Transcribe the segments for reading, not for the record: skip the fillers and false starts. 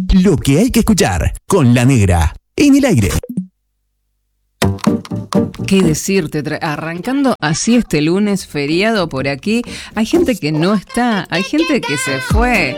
Lo que hay que escuchar con La Negra en el aire. ¿Qué decirte? Arrancando así este lunes feriado por aquí, hay gente que no está, hay gente que se fue,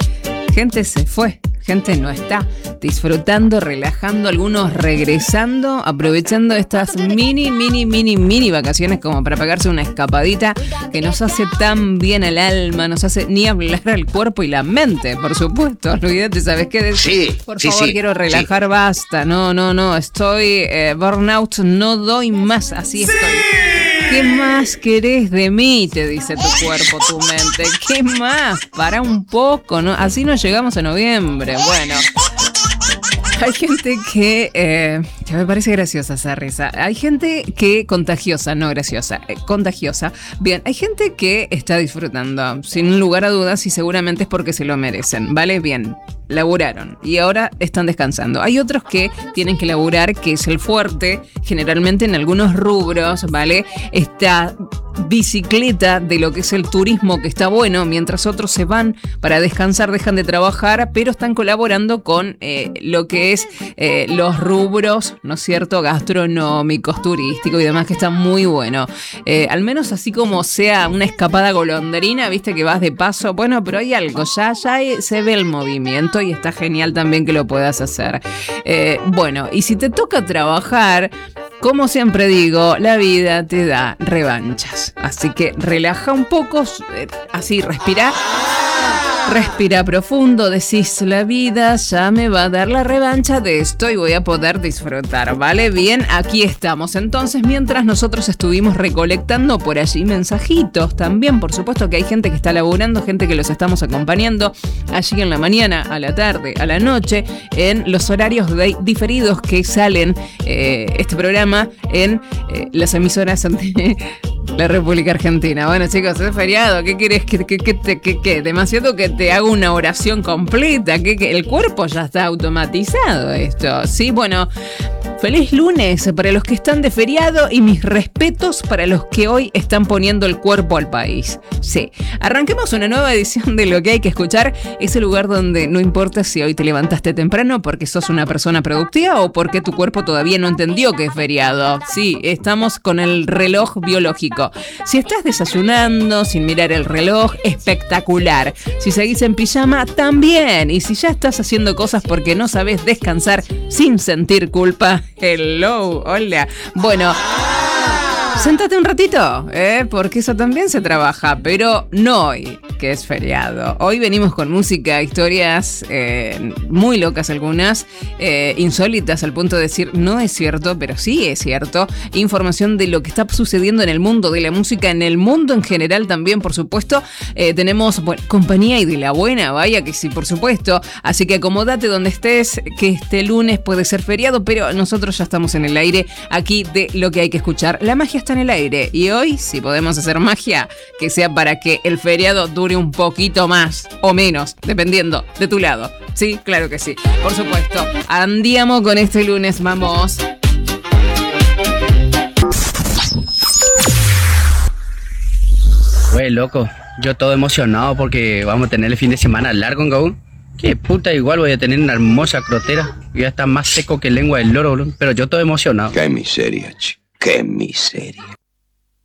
gente no está, disfrutando, relajando, algunos regresando, aprovechando estas mini vacaciones como para pegarse una escapadita que nos hace tan bien al alma, nos hace ni hablar al cuerpo y la mente, por supuesto. Olvídate, ¿sabes qué decir? Sí, por favor, quiero relajar, basta, no, estoy burnout, no doy más, así estoy. ¿Qué más querés de mí? Te dice tu cuerpo, tu mente. ¿Qué más? Para un poco, ¿no? Así no llegamos a noviembre. Bueno, hay gente que me parece graciosa esa risa. Hay gente que contagiosa, no graciosa, contagiosa. Bien, hay gente que está disfrutando, sin lugar a dudas, y seguramente es porque se lo merecen, ¿vale? Bien, laburaron y ahora están descansando. Hay otros que tienen que laburar, que es el fuerte, generalmente en algunos rubros, ¿vale? Esta bicicleta de lo que es el turismo, que está bueno, mientras otros se van para descansar, dejan de trabajar, pero están colaborando con lo que es los rubros, ¿no es cierto?, gastronómicos, turísticos y demás, que está muy bueno. Al menos así como sea una escapada golondrina, viste que vas de paso, bueno, pero hay algo, ya se ve el movimiento y está genial también que lo puedas hacer. Bueno, y si te toca trabajar, como siempre digo, la vida te da revanchas. Así que relaja un poco, así respira profundo, decís, la vida ya me va a dar la revancha de esto y voy a poder disfrutar, ¿vale? Bien, aquí estamos. Entonces, mientras nosotros estuvimos recolectando por allí mensajitos, también, por supuesto que hay gente que está laburando, gente que los estamos acompañando allí en la mañana, a la tarde, a la noche, en los horarios diferidos que salen este programa en las emisoras de la República Argentina. Bueno, chicos, es feriado. ¿Qué querés? ¿Qué? Demasiado que te haga una oración completa. Que el cuerpo ya está automatizado esto. Sí, bueno, feliz lunes para los que están de feriado y mis respetos para los que hoy están poniendo el cuerpo al país. Sí, arranquemos una nueva edición de Lo que hay que escuchar. Ese lugar donde no importa si hoy te levantaste temprano porque sos una persona productiva o porque tu cuerpo todavía no entendió que es feriado. Sí, estamos con el reloj biológico. Si estás desayunando sin mirar el reloj, espectacular. Si seguís en pijama, también. Y si ya estás haciendo cosas porque no sabes descansar sin sentir culpa, hello, hola. Bueno, séntate un ratito, porque eso también se trabaja, pero no hoy, que es feriado. Hoy venimos con música, historias muy locas algunas, insólitas al punto de decir, no es cierto, pero sí es cierto. Información de lo que está sucediendo en el mundo de la música, en el mundo en general también, por supuesto. Tenemos compañía y de la buena, vaya que sí, por supuesto. Así que acomódate donde estés, que este lunes puede ser feriado, pero nosotros ya estamos en el aire aquí de Lo que hay que escuchar. La magia está en el aire y hoy, si podemos hacer magia, que sea para que el feriado dure un poquito más o menos, dependiendo de tu lado. Sí, claro que sí, por supuesto. Andiamo con este lunes, vamos. Güey, loco, yo todo emocionado porque vamos a tener el fin de semana largo en Gaúl. Qué puta, igual voy a tener una hermosa crotera. Ya está más seco que lengua del loro, bro. Pero yo todo emocionado. Qué miseria, chico. Qué miseria.